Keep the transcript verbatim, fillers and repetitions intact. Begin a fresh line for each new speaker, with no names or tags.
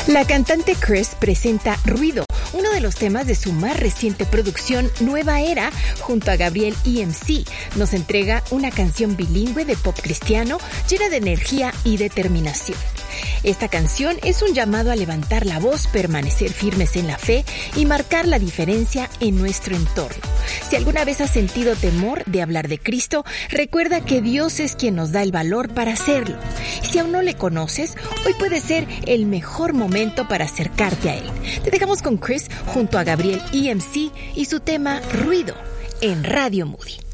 La cantante Chris presenta Ruido, uno de los temas de su más reciente producción Nueva Era, junto a Gabriel E M C. Nos entrega una canción bilingüe de pop cristiano llena de energía y determinación. Esta canción es un llamado a levantar la voz, permanecer firmes en la fe y marcar la diferencia en nuestro entorno. Si alguna vez has sentido temor de hablar de Cristo, recuerda que Dios es quien nos da el valor para hacerlo. Y si aún no le conoces, hoy puede ser el mejor momento para acercarte a Él. Te dejamos con Chris junto a Gabriel E M C y su tema Ruido en Radio Moody.